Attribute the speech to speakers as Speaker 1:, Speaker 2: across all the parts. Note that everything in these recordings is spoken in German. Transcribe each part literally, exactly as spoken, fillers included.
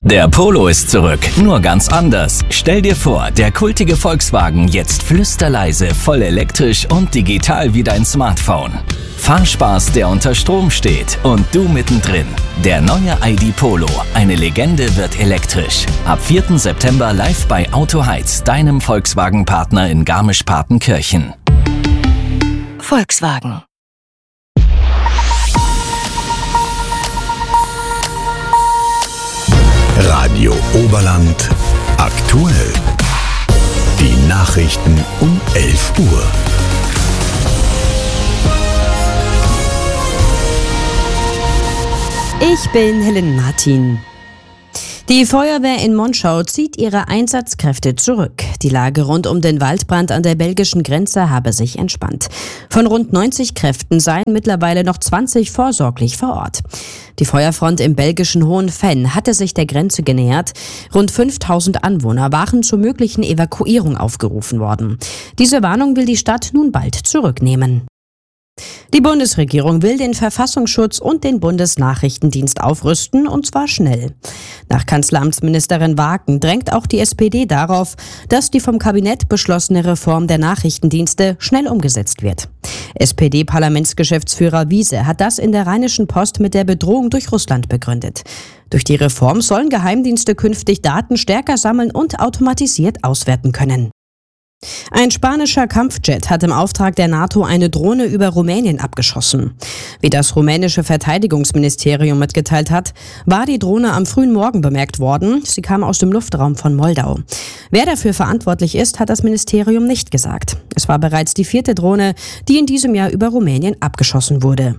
Speaker 1: Der Polo ist zurück, nur ganz anders. Stell dir vor, der kultige Volkswagen jetzt flüsterleise, voll elektrisch und digital wie dein Smartphone. Fahrspaß, der unter Strom steht und du mittendrin. Der neue I D Polo, eine Legende, wird elektrisch. Ab vierten September live bei Auto Heiz, deinem Volkswagen-Partner in Garmisch-Partenkirchen.
Speaker 2: Volkswagen.
Speaker 3: Radio Oberland aktuell. Die Nachrichten um elf Uhr.
Speaker 4: Ich bin Helen Martin. Die Feuerwehr in Monschau zieht ihre Einsatzkräfte zurück. Die Lage rund um den Waldbrand an der belgischen Grenze habe sich entspannt. Von rund neunzig Kräften seien mittlerweile noch zwanzig vorsorglich vor Ort. Die Feuerfront im belgischen Hohenfenn hatte sich der Grenze genähert. Rund fünftausend Anwohner waren zur möglichen Evakuierung aufgerufen worden. Diese Warnung will die Stadt nun bald zurücknehmen. Die Bundesregierung will den Verfassungsschutz und den Bundesnachrichtendienst aufrüsten, und zwar schnell. Nach Kanzleramtsministerin Wagen drängt auch die S P D darauf, dass die vom Kabinett beschlossene Reform der Nachrichtendienste schnell umgesetzt wird. S P D-Parlamentsgeschäftsführer Wiese hat das in der Rheinischen Post mit der Bedrohung durch Russland begründet. Durch die Reform sollen Geheimdienste künftig Daten stärker sammeln und automatisiert auswerten können. Ein spanischer Kampfjet hat im Auftrag der NATO eine Drohne über Rumänien abgeschossen. Wie das rumänische Verteidigungsministerium mitgeteilt hat, war die Drohne am frühen Morgen bemerkt worden. Sie kam aus dem Luftraum von Moldau. Wer dafür verantwortlich ist, hat das Ministerium nicht gesagt. Es war bereits die vierte Drohne, die in diesem Jahr über Rumänien abgeschossen wurde.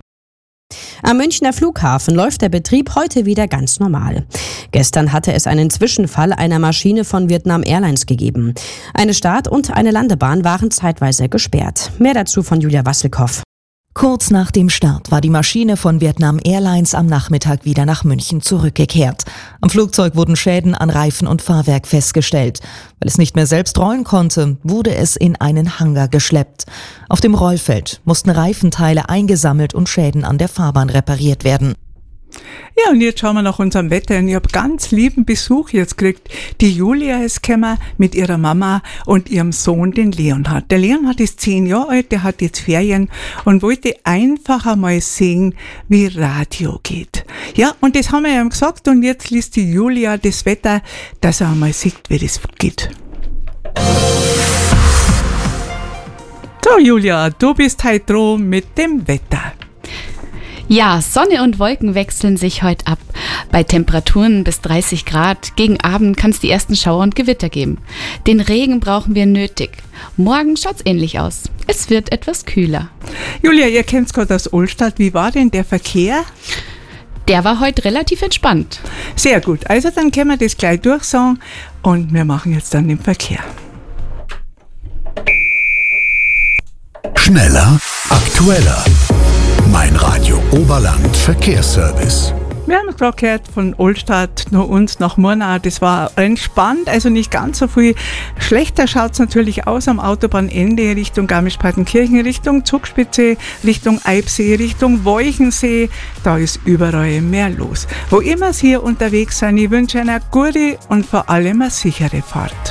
Speaker 4: Am Münchner Flughafen läuft der Betrieb heute wieder ganz normal. Gestern hatte es einen Zwischenfall einer Maschine von Vietnam Airlines gegeben. Eine Start- und eine Landebahn waren zeitweise gesperrt. Mehr dazu von Julia Wasselkow.
Speaker 5: Kurz nach dem Start war die Maschine von Vietnam Airlines am Nachmittag wieder nach München zurückgekehrt. Am Flugzeug wurden Schäden an Reifen und Fahrwerk festgestellt. Weil es nicht mehr selbst rollen konnte, wurde es in einen Hangar geschleppt. Auf dem Rollfeld mussten Reifenteile eingesammelt und Schäden an der Fahrbahn repariert werden.
Speaker 6: Ja, und jetzt schauen wir nach unserem Wetter. Und ich habe ganz lieben Besuch jetzt gekriegt. Die Julia ist gekommen mit ihrer Mama und ihrem Sohn, den Leonhard. Der Leonhard ist zehn Jahre alt, der hat jetzt Ferien und wollte einfach einmal sehen, wie Radio geht. Ja, und das haben wir ihm gesagt, und jetzt liest die Julia das Wetter, dass er einmal sieht, wie das geht. So, Julia, du bist heute dran mit dem Wetter.
Speaker 7: Ja, Sonne und Wolken wechseln sich heute ab. Bei Temperaturen bis dreißig Grad. Gegen Abend kann es die ersten Schauer und Gewitter geben. Den Regen brauchen wir nötig. Morgen schaut's ähnlich aus. Es wird etwas kühler.
Speaker 6: Julia, ihr kennt's gerade aus Ohlstadt. Wie war denn der Verkehr?
Speaker 7: Der war heute relativ entspannt.
Speaker 6: Sehr gut. Also dann können wir das gleich durchsagen und wir machen jetzt dann den Verkehr.
Speaker 3: Schneller, aktueller. Mein Radio Oberland Verkehrsservice.
Speaker 6: Wir haben es gerade gehört von Ohlstadt nach uns nach Murnau. Das war entspannt, also nicht ganz so viel. Schlechter schaut es natürlich aus am Autobahnende Richtung Garmisch-Partenkirchen, Richtung Zugspitze, Richtung Eibsee, Richtung Wolchensee. Da ist überall mehr los. Wo immer Sie hier unterwegs sind, ich wünsche eine gute und vor allem eine sichere Fahrt.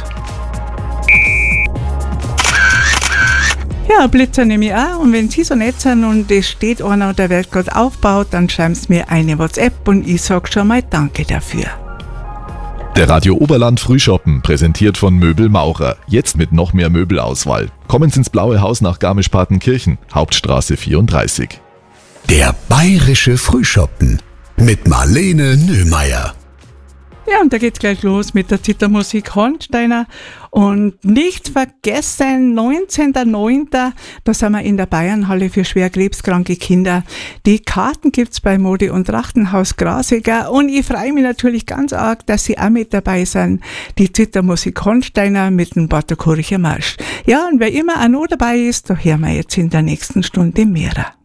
Speaker 6: Ja, Blitzer nehme ich auch, und wenn Sie so nett sind und es steht einer, der wird gerade aufbaut, dann schreiben Sie mir eine WhatsApp und ich sage schon mal Danke dafür.
Speaker 8: Der Radio Oberland Frühschoppen, präsentiert von Möbel Maurer. Jetzt mit noch mehr Möbelauswahl. Kommen Sie ins Blaue Haus nach Garmisch-Partenkirchen, Hauptstraße vierunddreißig.
Speaker 3: Der bayerische Frühschoppen mit Marlene Nöhmeier.
Speaker 6: Ja, und da geht's gleich los mit der Zittermusik Hornsteiner. Und nicht vergessen, neunzehnten neunten da sind wir in der Bayernhalle für schwer krebskranke Kinder. Die Karten gibt's bei Mode- und Trachtenhaus Grasiger. Und ich freue mich natürlich ganz arg, dass Sie auch mit dabei sind. Die Zittermusik Hornsteiner mit dem Bartokuricher Marsch. Ja, und wer immer auch noch dabei ist, da hören wir jetzt in der nächsten Stunde mehr.